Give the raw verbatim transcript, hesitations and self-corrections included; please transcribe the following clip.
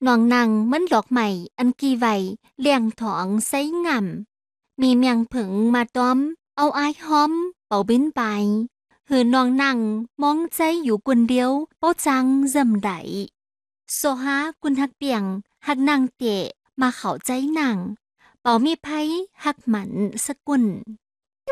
น้องนางเหมือนดอกไม้อันกี่ไว้เลี้ยงถองไซงำมีเมียงผึ่งมาต้อมเอาอายหอมเป่าบินไปหือน้องนางมองใจอยู่คนเดียวเป้าจังจำไดโซฮากุนฮักเปียงฮักนางเตะมาเข้าใจนางเป่ามีไผฮักหมันสกุล